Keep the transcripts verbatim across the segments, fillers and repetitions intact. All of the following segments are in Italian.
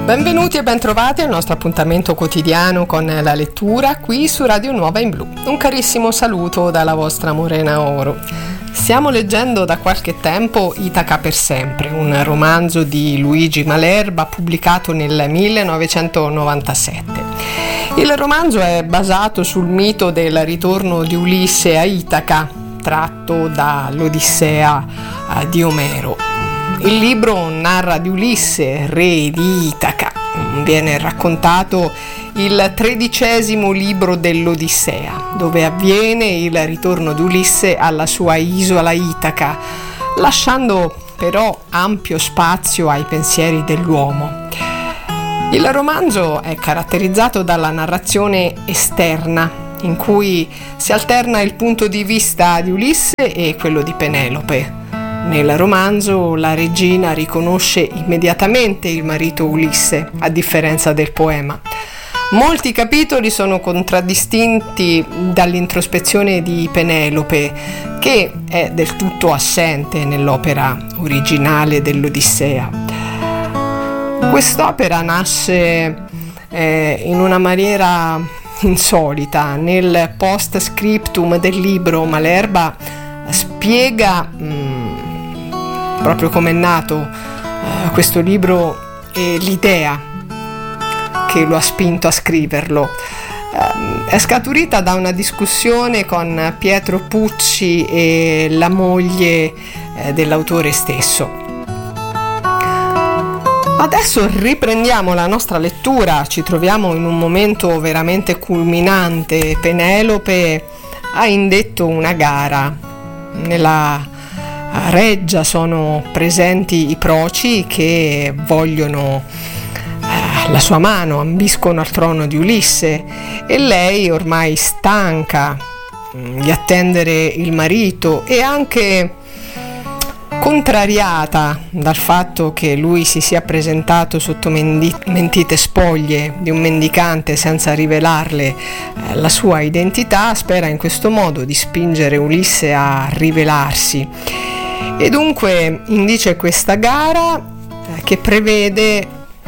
Benvenuti e bentrovati al nostro appuntamento quotidiano con la lettura qui su Radio Nuova in Blu. Un carissimo saluto dalla vostra Morena Oro. Stiamo leggendo da qualche tempo Itaca per sempre, un romanzo di Luigi Malerba pubblicato nel millenovecentonovantasette. Il romanzo è basato sul mito del ritorno di Ulisse a Itaca, tratto dall'Odissea di Omero. Il libro narra di Ulisse, re di Itaca. Viene raccontato il tredicesimo libro dell'Odissea, dove avviene il ritorno di Ulisse alla sua isola Itaca, lasciando però ampio spazio ai pensieri dell'uomo. Il romanzo è caratterizzato dalla narrazione esterna, in cui si alterna il punto di vista di Ulisse e quello di Penelope. Nel romanzo la regina riconosce immediatamente il marito Ulisse, a differenza del poema. Molti capitoli sono contraddistinti dall'introspezione di Penelope, che è del tutto assente nell'opera originale dell'Odissea. Quest'opera nasce eh, in una maniera insolita. Nel post-scriptum del libro Malerba spiega mh, proprio come è nato uh, questo libro e l'idea che lo ha spinto a scriverlo. Uh, è scaturita da una discussione con Pietro Pucci e la moglie uh, dell'autore stesso. Adesso riprendiamo la nostra lettura, ci troviamo in un momento veramente culminante. Penelope ha indetto una gara. Nella reggia sono presenti i proci che vogliono eh, la sua mano, ambiscono al trono di Ulisse, e lei, ormai stanca mh, di attendere il marito e anche contrariata dal fatto che lui si sia presentato sotto mendi- mentite spoglie di un mendicante senza rivelarle eh, la sua identità, spera in questo modo di spingere Ulisse a rivelarsi. E dunque indice questa gara eh, che prevede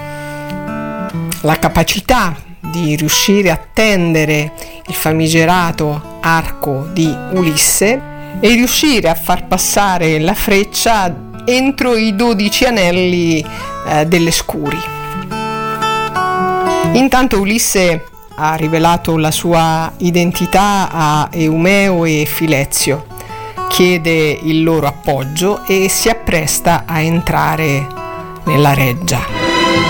la capacità di riuscire a tendere il famigerato arco di Ulisse e riuscire a far passare la freccia entro i dodici anelli eh, delle scuri. Intanto Ulisse ha rivelato la sua identità a Eumeo e Filezio, chiede il loro appoggio e si appresta a entrare nella reggia.